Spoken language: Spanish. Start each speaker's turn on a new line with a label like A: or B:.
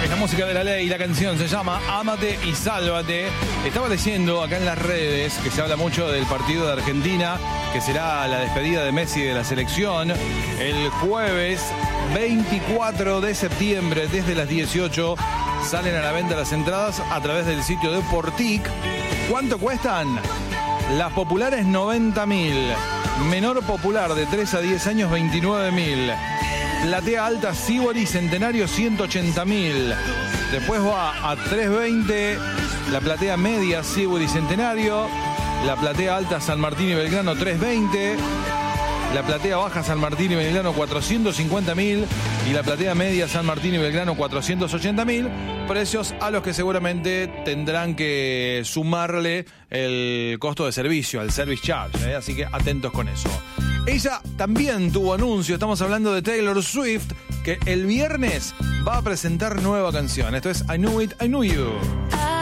A: Es la música de la ley, la canción se llama Ámate y Sálvate. Estaba leyendo acá en las redes que se habla mucho del partido de Argentina, que será la despedida de Messi de la selección el jueves 24 de septiembre desde las 18. Salen a la venta las entradas a través del sitio de Portic. ¿Cuánto cuestan? Las populares 90.000, menor popular de 3 a 10 años 29.000. Platea alta Sibori Centenario 180.000. Después va a 320 la platea media Sibori Centenario. La platea alta San Martín y Belgrano 320. La platea baja San Martín y Belgrano 450.000. Y la platea media San Martín y Belgrano 480.000. Precios a los que seguramente tendrán que sumarle el costo de servicio, al service charge, Así que atentos con eso. Ella también tuvo anuncio, estamos hablando de Taylor Swift, que el viernes va a presentar nueva canción. Esto es I Knew It, I Knew You.